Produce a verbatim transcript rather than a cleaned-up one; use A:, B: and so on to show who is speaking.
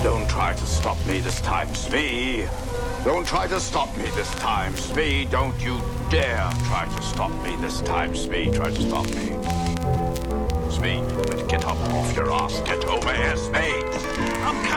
A: Don't try to stop me this time, Smee. Don't try to stop me this time, Smee. Don't you dare try to stop me this time, Smee. Try to stop me. Smee, get up off your ass. Get over here, Smee. Okay.